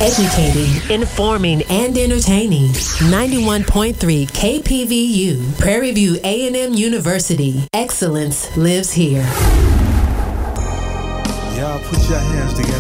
Educating, informing, and entertaining. 91.3 KPVU, Prairie View A&M University. Excellence lives here. Y'all put your hands together